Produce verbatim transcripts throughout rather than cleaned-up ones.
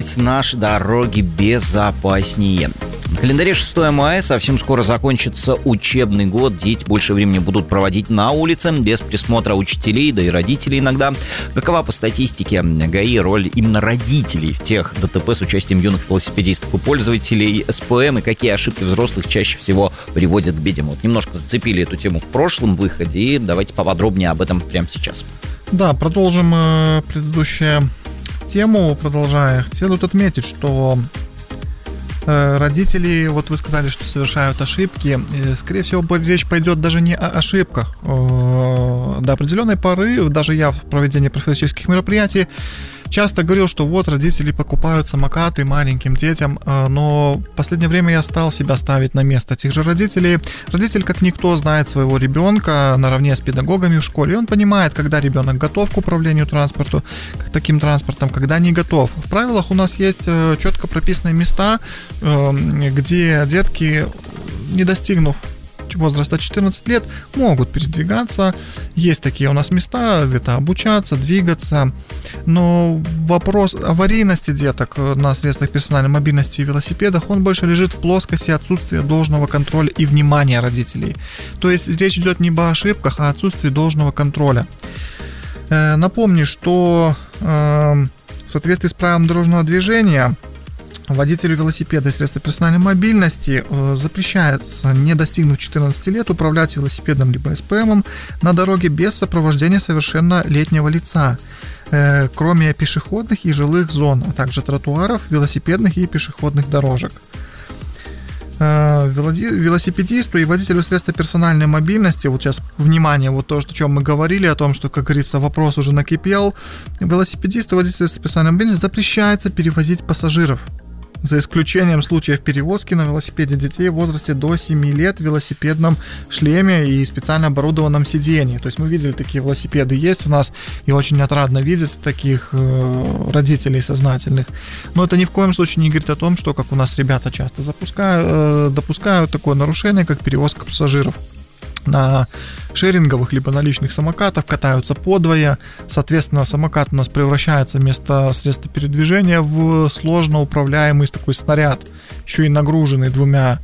делать наши дороги безопаснее. На календаре шестое мая, совсем скоро закончится учебный год. Дети больше времени будут проводить на улице, без присмотра учителей, да и родителей иногда. Какова по статистике ГАИ роль именно родителей в тех ДТП с участием юных велосипедистов и пользователей СПМ, и какие ошибки взрослых чаще всего приводят к бедам? Вот немножко зацепили эту тему в прошлом выходе, и давайте поподробнее об этом прямо сейчас. Да, продолжим э, предыдущую тему, продолжая. Хотел тут отметить, что родители, вот вы сказали, что совершают ошибки. Скорее всего, речь пойдет даже не о ошибках. До определенной поры, даже я в проведении профилактических мероприятий часто говорил, что вот родители покупают самокаты маленьким детям, но в последнее время я стал себя ставить на место этих же родителей. Родитель, как никто, знает своего ребенка наравне с педагогами в школе. И он понимает, когда ребенок готов к управлению транспорту, к таким транспортом, когда не готов. В правилах у нас есть четко прописанные места, где детки, не достигнув возраста четырнадцать лет, могут передвигаться. Есть такие у нас места, где-то обучаться, двигаться. Но вопрос аварийности деток на средствах персональной мобильности и велосипедах, он больше лежит в плоскости отсутствия должного контроля и внимания родителей. То есть речь идет не об ошибках, а о отсутствии должного контроля. Напомню, что в соответствии с правилами дорожного движения водителю велосипеда и средства персональной мобильности э, запрещается, не достигнув четырнадцати лет, управлять велосипедом либо СПМом на дороге без сопровождения совершеннолетнего лица, э, кроме пешеходных и жилых зон, а также тротуаров, велосипедных и пешеходных дорожек. Э, велосипедисту и водителю средства персональной мобильности, вот сейчас, внимание, вот то, о чем мы говорили, о том, что, как говорится, вопрос уже накипел, велосипедисту и водителю средства персональной мобильности запрещается перевозить пассажиров, за исключением случаев перевозки на велосипеде детей в возрасте до семи лет в велосипедном шлеме и специально оборудованном сидении. То есть мы видели, такие велосипеды есть у нас, и очень отрадно видеть таких э, родителей сознательных. Но это ни в коем случае не говорит о том, что, как у нас ребята часто запускают, э, допускают такое нарушение, как перевозка пассажиров. На шеринговых либо на личных самокатах катаются подвое, соответственно, самокат у нас превращается вместо средства передвижения в сложно управляемый такой снаряд, еще и нагруженный двумя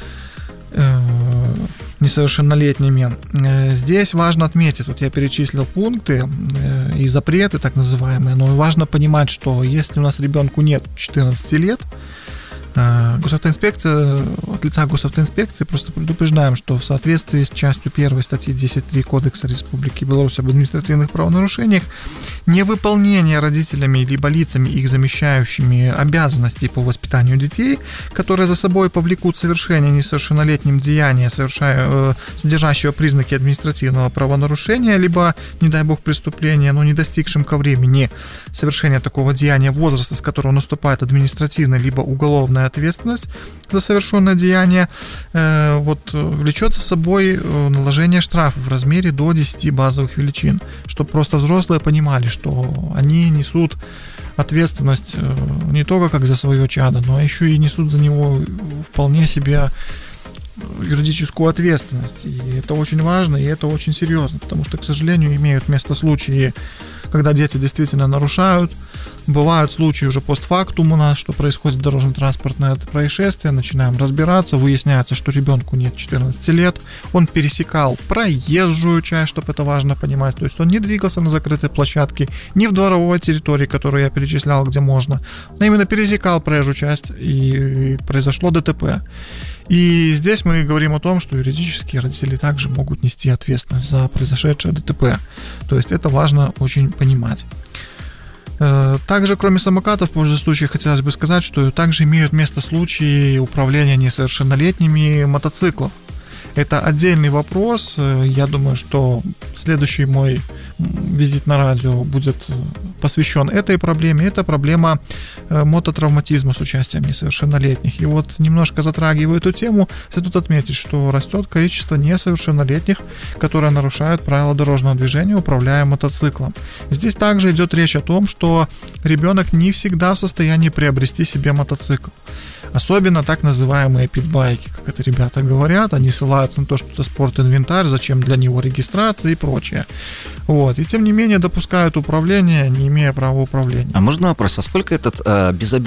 э, несовершеннолетними. Здесь важно отметить, вот я перечислил пункты э, и запреты так называемые, но важно понимать, что если у нас ребенку нет четырнадцати лет, Госавтоинспекция, от лица госавтоинспекции просто предупреждаем, что в соответствии с частью первой статьи десять точка три Кодекса Республики Беларусь об административных правонарушениях, невыполнение родителями либо лицами, их замещающими, обязанностей по воспитанию детей, которые за собой повлекут совершение несовершеннолетним деяния, совершая, содержащего признаки административного правонарушения, либо, не дай бог, преступления, но не достигшим ко времени совершения такого деяния возраста, с которого наступает административная либо уголовная ответственность за совершенное деяние, э, вот, влечет за собой наложение штрафа в размере до десяти базовых величин, чтобы просто взрослые понимали, что они несут ответственность не только как за свое чадо, но еще и несут за него вполне себе юридическую ответственность. И это очень важно, и это очень серьезно, потому что, к сожалению, имеют место случаи, когда дети действительно нарушают. Бывают случаи уже постфактум у нас, что происходит дорожно-транспортное происшествие, начинаем разбираться, выясняется, что ребенку нет четырнадцати лет, он пересекал проезжую часть, чтобы это важно понимать, то есть он не двигался на закрытой площадке, не в дворовой территории, которую я перечислял, где можно, а именно пересекал проезжую часть, и произошло ДТП. И здесь мы говорим о том, что юридически родители также могут нести ответственность за произошедшее ДТП, то есть это важно очень понимать. Также, кроме самокатов, в пользу случая хотелось бы сказать, что также имеют место случаи управления несовершеннолетними мотоциклов. Это отдельный вопрос. Я думаю, что следующий мой визит на радио будет посвящен этой проблеме. Это проблема мототравматизма с участием несовершеннолетних. И вот немножко затрагиваю эту тему. Следует отметить, что растет количество несовершеннолетних, которые нарушают правила дорожного движения, управляя мотоциклом. Здесь также идет речь о том, что ребенок не всегда в состоянии приобрести себе мотоцикл. Особенно так называемые питбайки, как это ребята говорят, они ссылаются на то, что это спортинвентарь, зачем для него регистрация и прочее. Вот. И тем не менее допускают управление, не имея права управления. А можно вопрос, а сколько этот э, безобидный